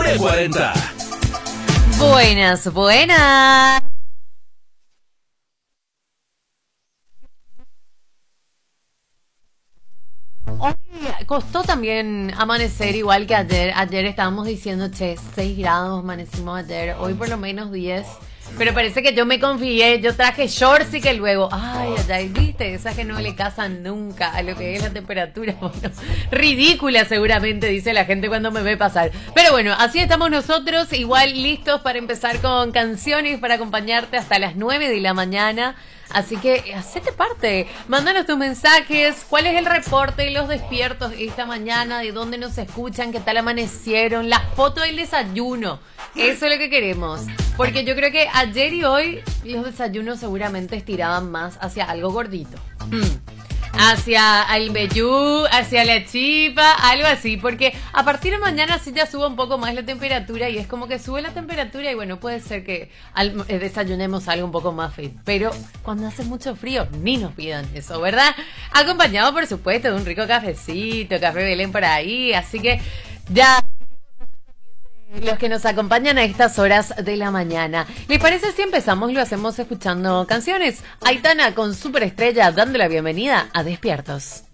B40. Buenas, buenas. Hoy costó también amanecer igual que ayer. Ayer estábamos diciendo, 6 grados amanecimos ayer. Hoy por lo menos 10. Pero parece que yo me confié. Yo traje shorts y que luego, viste, esas que no le casan nunca a lo que es la temperatura. Bueno, ridícula seguramente, dice la gente cuando me ve pasar. Pero bueno, así estamos nosotros, igual listos para empezar con canciones para acompañarte hasta las 9 de la mañana. Así que hacete parte, mándanos tus mensajes, cuál es el reporte de los despiertos esta mañana, de dónde nos escuchan, qué tal amanecieron, la foto del desayuno, eso es lo que queremos, porque yo creo que ayer y hoy los desayunos seguramente estiraban más hacia algo gordito. Hacia el vellú, hacia la chipa, algo así, porque a partir de mañana sí ya sube un poco más la temperatura y es como que sube la temperatura y bueno, puede ser que desayunemos algo un poco más fit, pero cuando hace mucho frío ni nos pidan eso, ¿verdad? Acompañado por supuesto de un rico cafecito, café Belén por ahí, así que ya los que nos acompañan a estas horas de la mañana. ¿Les parece si empezamos y lo hacemos escuchando canciones? Aitana con Superestrella dando la bienvenida a Despiertos.